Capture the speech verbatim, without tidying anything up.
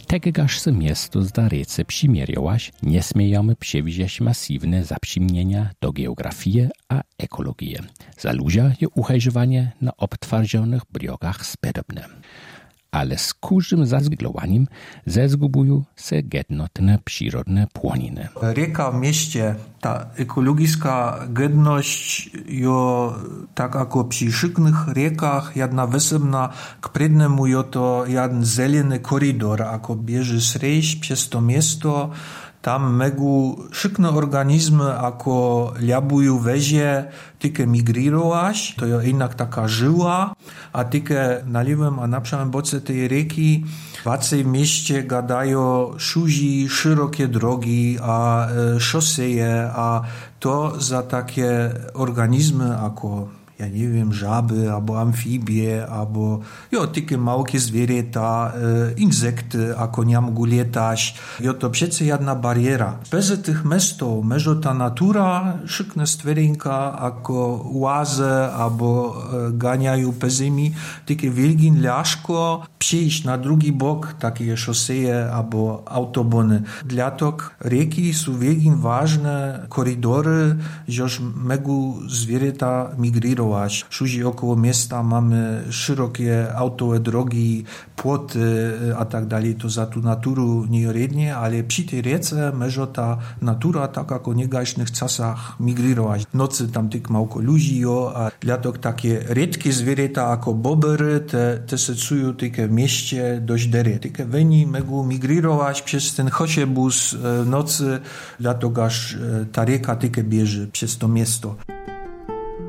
Tegegaż se miasto zda rece przymieriołaś, nie śmiejemy przewidzieć masywne zaprzymnienia do geografii a ekologii. Za ludzia je uchajrzowanie na obtwarzonych briogach spedobne. Ale z każdym zazwiglowaniem zezgubują se jednotne przyrodne płoniny. Rieka w mieście, ta ekologiczna gedność jo tak jako przy szyknych riekach jedna wysebna k prednemu jo to jeden zeleny koridor, ako bieży srejś przez to miasto. Tam megu szykne organizmy, ako liabuju wezie, tyke migrirować, to jo jednak taka żyła, a tyke na lewym a na przykład boce tej rieki w mieście gadają szuzi szerokie drogi, a e, szoseje, a to za takie organizmy, ako ja nie wiem, żaby, albo amfibie, albo jo, takie małkie zwierzęta, e, insekty, ako nie mogą latać. Jo, to przecież jedna bariera. Bez tych mestów, może ta natura, szykne stwerinka, ako łaze, albo e, ganiają pezimi, takie wielkie laszko, przyjść na drugi bok, takie szoseje, albo autobony. Dla tok rieki są wielkie ważne koridory, żeż mogą zwierzęta migrirować. Szuzi około miasta mamy szerokie autowe drogi, płoty a tak dalej, to za tu naturu niejednie, ale przy tej riece może ta natura tak jak o negaśnych czasach migrirować. Nocy tam tyk małko ludzi, a latok takie redkie zwierzęta jako bobery, te, te se cują tyke w mieście dość dery. Tyke weni mogą migrirować przez ten chociebus nocy, latok aż ta rieka tyke bieży przez to miasto.